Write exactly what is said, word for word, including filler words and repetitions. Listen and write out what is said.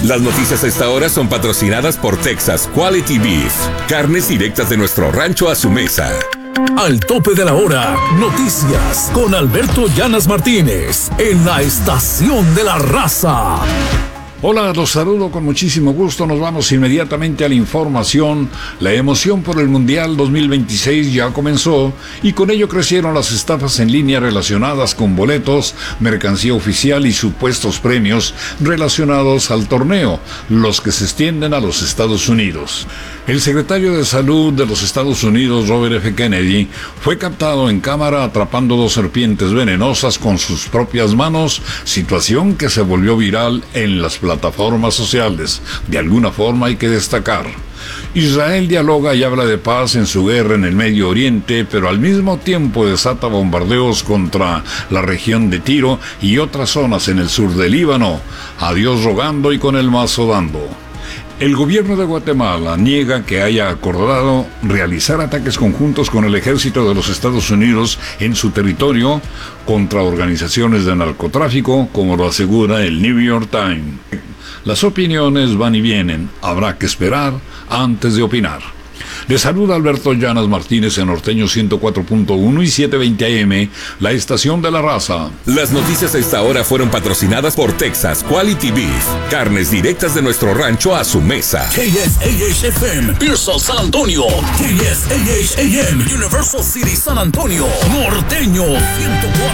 Las noticias a esta hora son patrocinadas por Texas Quality Beef. Carnes directas de nuestro rancho a su mesa. Al tope de la hora, noticias con Alberto Llanas Martínez en la Estación de la Raza. Hola, los saludo con muchísimo gusto. Nos vamos inmediatamente a la información. La emoción por el Mundial dos mil veintiséis ya comenzó y con ello crecieron las estafas en línea relacionadas con boletos, mercancía oficial y supuestos premios relacionados al torneo, los que se extienden a los Estados Unidos. El secretario de Salud de los Estados Unidos, Robert F. Kennedy, fue captado en cámara atrapando dos serpientes venenosas con sus propias manos, situación que se volvió viral en las plataformas sociales. De alguna forma hay que destacar: Israel dialoga y habla de paz en su guerra en el Medio Oriente, pero al mismo tiempo desata bombardeos contra la región de Tiro y otras zonas en el sur del Líbano. A Dios rogando y con el mazo dando. El gobierno de Guatemala niega que haya acordado realizar ataques conjuntos con el ejército de los Estados Unidos en su territorio contra organizaciones de narcotráfico, como lo asegura el New York Times. Las opiniones van y vienen, habrá que esperar antes de opinar. Le saluda Alberto Llanas Martínez en Norteño ciento cuatro punto uno y setecientos veinte A M, la estación de la raza. Las noticias a esta hora fueron patrocinadas por Texas Quality Beef. Carnes directas de nuestro rancho a su mesa. K S A H F M, Pearsall, San Antonio. K S A H A M, Universal City, San Antonio. Norteño ciento cuatro